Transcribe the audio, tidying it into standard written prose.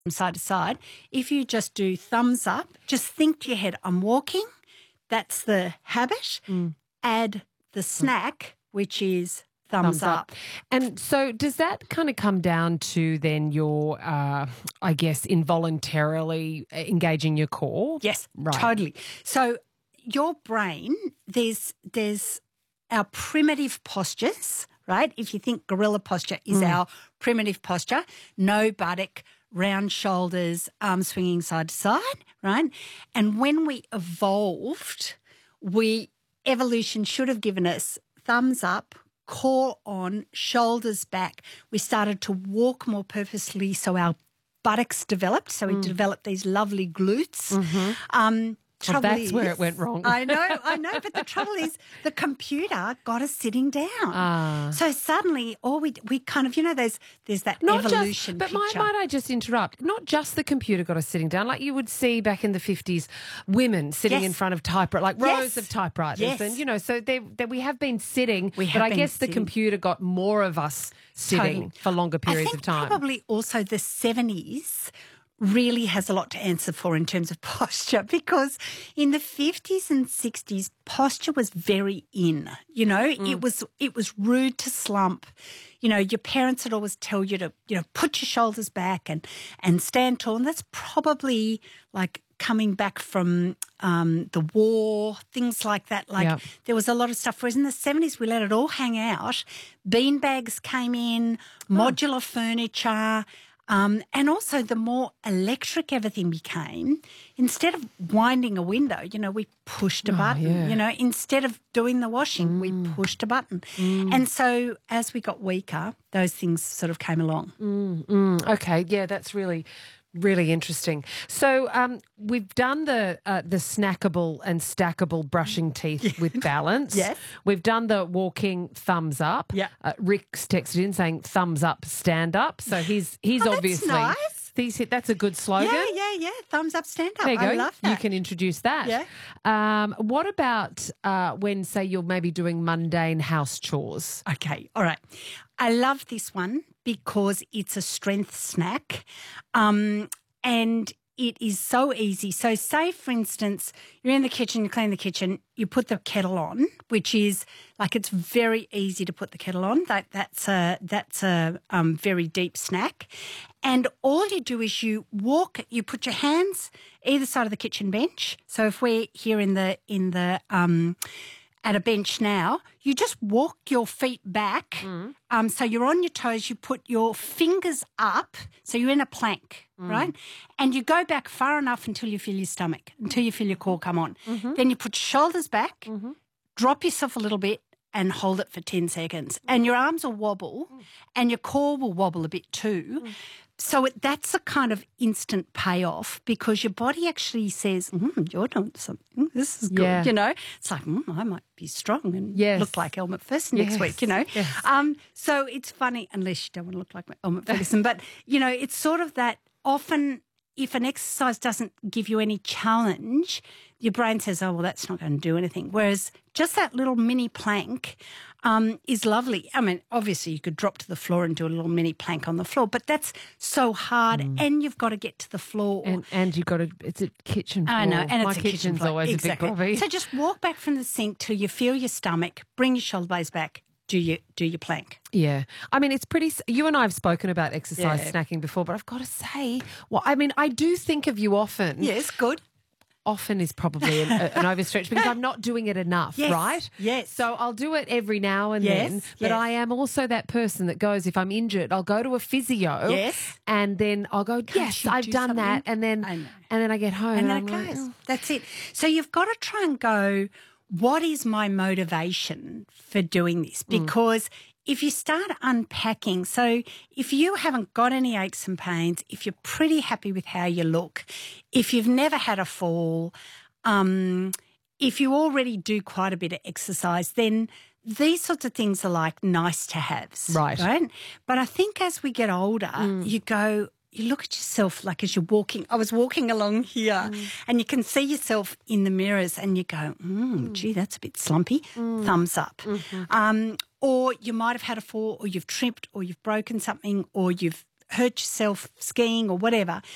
from side to side. If you just do thumbs up, just think to your head, I'm walking. That's the habit. Add the snack, which is thumbs up. And so does that kind of come down to then your, I guess, involuntarily engaging your core? Yes, right. Totally. So your brain, there's our primitive postures, right? If you think gorilla posture is our primitive posture, no buttock, round shoulders, arms swinging side to side, right? And when we evolved, evolution should have given us thumbs up, core on, shoulders back. We started to walk more purposely, so our buttocks developed. So we developed these lovely glutes. Well, that's where it went wrong. I know. But the trouble is the computer got us sitting down. So suddenly we kind of, there's that evolution picture. But might I just interrupt? Not just the computer got us sitting down. Like you would see back in the 50s, women sitting in front of typewriters, like rows of typewriters. Yes. And, so we have been sitting, but I guess the computer got more of us sitting for longer periods of time. Probably also the 70s really has a lot to answer for in terms of posture, because in the 50s and 60s, posture was very in. It was rude to slump. Your parents would always tell you to, put your shoulders back and stand tall. And that's probably like coming back from the war, things like that. There was a lot of stuff. Whereas in the 70s, we let it all hang out. Beanbags came in, modular furniture. And also the more electric everything became, instead of winding a window, we pushed a button. Instead of doing the washing, we pushed a button. And so as we got weaker, those things sort of came along. Okay, yeah, that's really interesting. So we've done the snackable and stackable brushing teeth with balance. Yes. We've done the walking thumbs up. Yeah. Rick's texted in saying thumbs up, stand up. So he's obviously that's nice. That's a good slogan. Yeah. Thumbs up, stand up. There you go. I love that. You can introduce that. Yeah. What about when, say, you're maybe doing mundane house chores? Okay, all right. I love this one because it's a strength snack, and it is so easy. So say, for instance, you're in the kitchen, you clean the kitchen, you put the kettle on, which is it's very easy to put the kettle on. That's a very deep snack. And all you do is you put your hands either side of the kitchen bench. So if we're here in the at a bench now, you just walk your feet back. So you're on your toes, you put your fingers up, so you're in a plank, right? And you go back far enough until you feel your stomach, until you feel your core come on. Then you put your shoulders back, drop yourself a little bit and hold it for 10 seconds. And your arms will wobble and your core will wobble a bit too. So that's a kind of instant payoff, because your body actually says, you're doing something. This is good, It's like, I might be strong and look like Elmer Ferguson next week, Yes. So it's funny, unless you don't want to look like Elmer Ferguson. But, it's sort of that often if an exercise doesn't give you any challenge, your brain says, oh, well, that's not going to do anything. Whereas just that little mini plank is lovely. I mean, obviously you could drop to the floor and do a little mini plank on the floor, but that's so hard and you've got to get to the floor. And you've got to, it's a kitchen floor. I know, and My it's a kitchen kitchen's floor. always Exactly. a big problem. So just walk back from the sink till you feel your stomach, bring your shoulder blades back, do your plank. Yeah. I mean, it's pretty, you and I have spoken about exercise snacking before, but I've got to say, I do think of you often. Yes, good. Often is probably an overstretch because I'm not doing it enough, right? Yes. So I'll do it every now and then, but I am also that person that goes, if I'm injured, I'll go to a physio and then I'll go, yes, I've done that, and then I get home. And then it goes. That's it. So you've got to try and go, what is my motivation for doing this? Because if you start unpacking, so if you haven't got any aches and pains, if you're pretty happy with how you look, if you've never had a fall, if you already do quite a bit of exercise, then these sorts of things are like nice to haves. Right. But I think as we get older, you look at yourself like as you're walking. I was walking along here and you can see yourself in the mirrors and you go, gee, that's a bit slumpy. Thumbs up. Or you might have had a fall, or you've tripped, or you've broken something, or you've hurt yourself skiing or whatever.